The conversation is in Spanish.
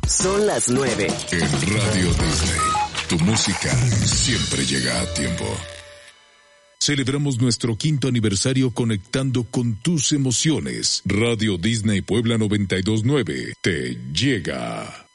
Son las 9. En Radio Disney, tu música siempre llega a tiempo. Celebramos nuestro 5º aniversario conectando con tus emociones. Radio Disney Puebla 92.9 te llega.